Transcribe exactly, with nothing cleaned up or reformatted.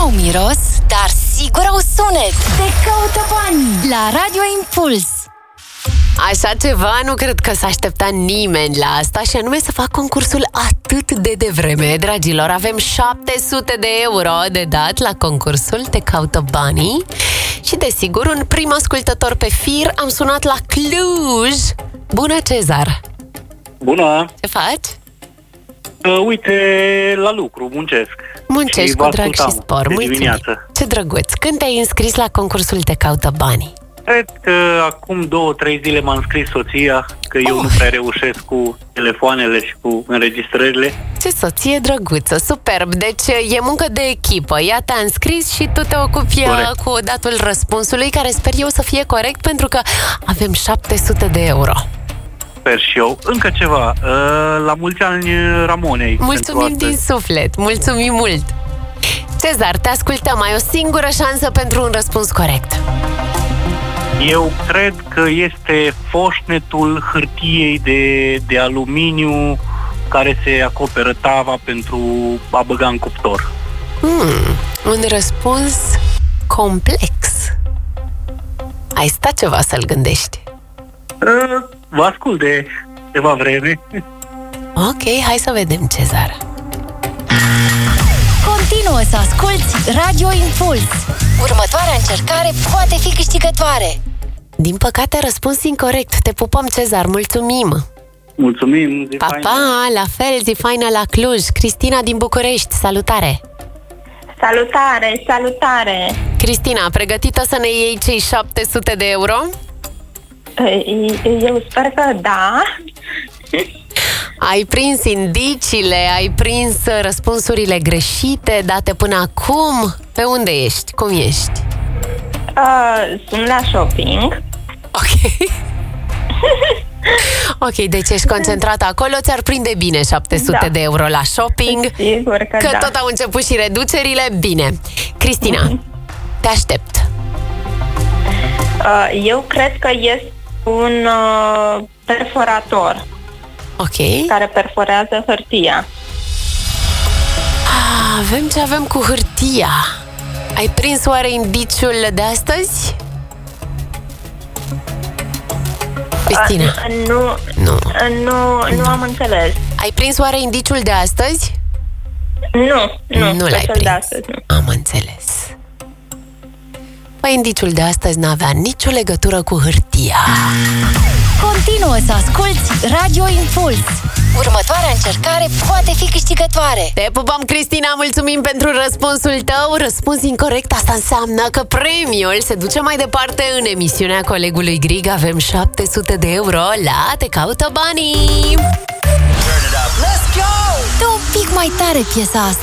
N-au miros, dar sigur au sunet. Te caută banii la Radio Impuls. Așa ceva nu cred că s-a așteptat nimeni la asta, și anume să fac concursul atât de devreme. Dragilor, avem șapte sute de euro de dat la concursul Te caută banii. Și desigur, un prim ascultător pe fir, am sunat la Cluj. Bună, Cezar! Bună! Ce faci? Uh, uite, la lucru, muncesc. Muncești și cu drag și spor, mulțumim! Ce drăguț! Când te-ai înscris la concursul Te caută banii? Cred că acum două, trei zile m-a înscris soția, că eu oh. nu prea reușesc cu telefoanele și cu înregistrările. Ce soție drăguță, superb! Deci e muncă de echipă. Ea te-a înscris și tu te ocupi corect. Cu datul răspunsului, care sper eu să fie corect, pentru că avem șapte sute de euro. Sper și eu. Încă ceva, la mulți ani Ramonei. Mulțumim din suflet, mulțumim mult! Cezar, te ascultăm, ai o singură șansă pentru un răspuns corect. Eu cred că este foșnetul hârtiei de, de aluminiu care se acoperă tava pentru a băga în cuptor. Hmm, un răspuns complex. Ai stat ceva să-l gândești? Uh, vă ascult de ceva vreme. Ok, hai să vedem, Cezar. Continuă să asculți Radio Impuls. Următoarea încercare poate fi câștigătoare. Din păcate, răspuns incorect. Te pupăm, Cezar, mulțumim. Mulțumim, zi Pa, faină. pa, la fel, zi faină la Cluj. Cristina din București, salutare. Salutare, salutare. Cristina, pregătită să ne iei cei șapte sute de euro? Eu sper că da. Ai prins indiciile, ai prins răspunsurile greșite date până acum. Pe unde ești? Cum ești? Uh, sunt la shopping. Ok. Ok, deci ești concentrată acolo. Ți-ar prinde bine șapte sute da. de euro la shopping. Sigur că, că da. tot au început și reducerile. Bine. Cristina, mm-hmm. te aștept. Uh, eu cred că este un uh, perforator. Ok. Care perforează hârtia. Ah, avem ce avem cu hârtia. Ai prins oare indiciul de astăzi? Cristina. Uh, nu, nu. Uh, nu, nu am înțeles. Ai prins oare indiciul de astăzi? Nu, nu. Nu l-ai prins. De astăzi, nu. Am înțeles. Păi indiciul de astăzi n-avea nicio legătură cu hârtia. Continuă să asculți Radio Impuls. Următoarea încercare poate fi câștigătoare. Te pupăm, Cristina, mulțumim pentru răspunsul tău. Răspuns incorect, asta înseamnă că premiul se duce mai departe în emisiunea colegului Grig. Avem șapte sute de euro la Te caută banii. Dă un pic mai tare piesa asta.